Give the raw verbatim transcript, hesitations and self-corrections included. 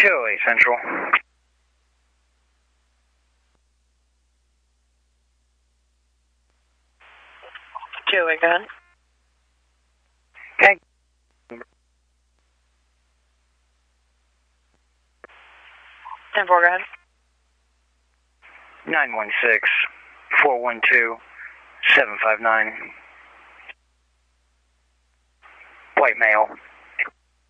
two oh eight Central. two oh eight, go ahead. Okay. ten four, go ahead. nine one six, four one two, seven five nine. White male.